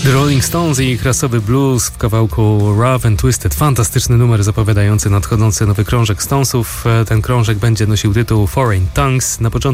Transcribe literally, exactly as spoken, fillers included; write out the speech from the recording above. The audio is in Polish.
The Rolling Stones i ich rasowy blues w kawałku Rough and Twisted. Fantastyczny numer zapowiadający nadchodzący nowy krążek Stonesów. Ten krążek będzie nosił tytuł Foreign Tongues. Na początku